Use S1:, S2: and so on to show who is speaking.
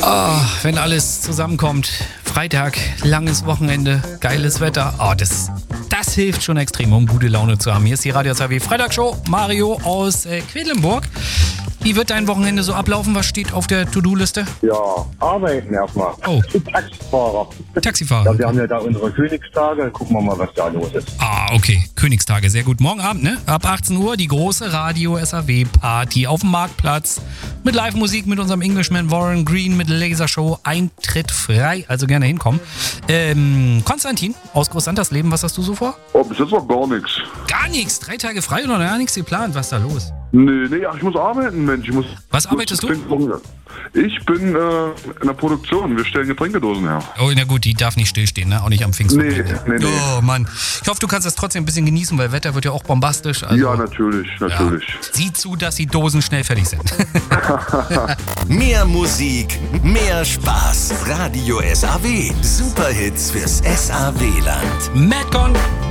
S1: Oh, wenn alles zusammenkommt. Freitag, langes Wochenende, geiles Wetter. Oh, das hilft schon extrem, um gute Laune zu haben. Hier ist die Radio SAW Freitagsshow. Mario aus Quedlinburg. Wie wird dein Wochenende so ablaufen? Was steht auf der To-Do-Liste?
S2: Ja, arbeiten erstmal.
S1: Oh.
S2: Taxifahrer.
S1: Taxifahrer.
S2: Ja, wir haben ja da unsere Königstage. Gucken wir mal, was da los ist.
S1: Ah, okay. Königstage, sehr gut. Morgen Abend, ne? Ab 18 Uhr die große Radio-SAW-Party auf dem Marktplatz. Mit Live-Musik mit unserem Englishman Warren Green, mit Lasershow. Eintritt frei, also gerne hinkommen. Konstantin aus Großsantersleben, was hast du so vor?
S3: Oh, bis jetzt noch gar nichts.
S1: Gar nichts. 3 Tage frei oder gar nichts geplant? Was ist da los?
S3: Nee, ach, ich muss arbeiten, Mensch.
S1: Was arbeitest du?
S3: Ich bin in der Produktion. Wir stellen Getränkedosen her.
S1: Oh, na gut, die darf nicht stillstehen, ne? Auch nicht am Pfingstwochenende.
S3: Nee.
S1: Oh, Mann. Ich hoffe, du kannst das trotzdem ein bisschen genießen, weil Wetter wird ja auch bombastisch. Also,
S3: ja, natürlich.
S1: Ja. Sieh zu, dass die Dosen schnell fertig sind.
S4: Mehr Musik, mehr Spaß. Radio SAW. Superhits fürs SAW-Land.
S1: Madcon.